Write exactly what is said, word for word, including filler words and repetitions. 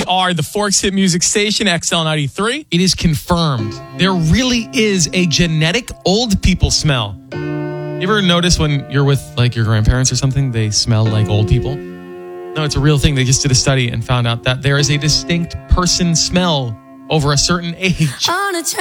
are the Forks Hit Music Station, X L ninety-three. It is confirmed. There really is a genetic old people smell. You ever notice when you're with like your grandparents or something, they smell like old people? No, it's a real thing. They just did a study and found out that there is a distinct person smell over a certain age.